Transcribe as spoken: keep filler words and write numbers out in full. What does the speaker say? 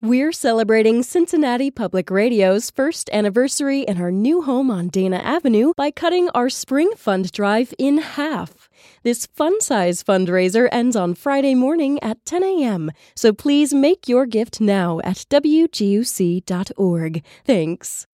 We're celebrating Cincinnati Public Radio's first anniversary in our new home on Dana Avenue by cutting our spring fund drive in half. This fun-size fundraiser ends on Friday morning at ten a.m., so please make your gift now at W G U C dot org. Thanks.